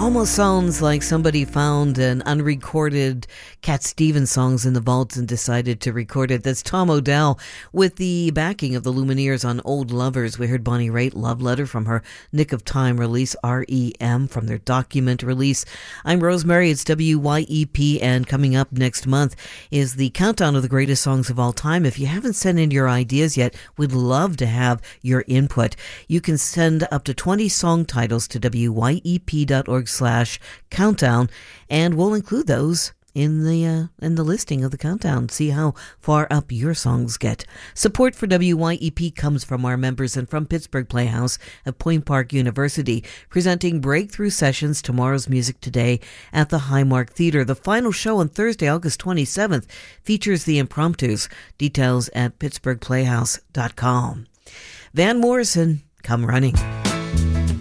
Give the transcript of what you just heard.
Almost sounds like somebody found an unrecorded Cat Stevens songs in the vaults and decided to record it. That's Tom Odell with the backing of the Lumineers on Old Lovers. We heard Bonnie Raitt, Love Letter, from her Nick of Time release, REM, from their Document release. I'm Rosemary, it's WYEP, and coming up next month is the countdown of the greatest songs of all time. If you haven't sent in your ideas yet, we'd love to have your input. You can send up to 20 song titles to wyep.org/countdown, and we'll include those in the listing of the countdown. See how far up your songs get. Support for WYEP comes from our members and from Pittsburgh Playhouse at Point Park University, presenting Breakthrough Sessions, Tomorrow's Music Today, at the Highmark Theater. The final show on Thursday, August 27th, features the Impromptus. Details at pittsburghplayhouse.com. Van Morrison, Come Running.